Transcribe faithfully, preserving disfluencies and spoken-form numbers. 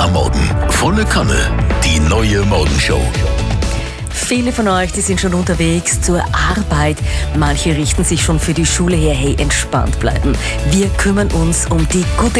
am Morgen. Volle Kanne. Die neue Morgenshow. Viele von euch, die sind schon unterwegs zur Arbeit. Manche richten sich schon für die Schule her. Hey, entspannt bleiben. Wir kümmern uns um die gute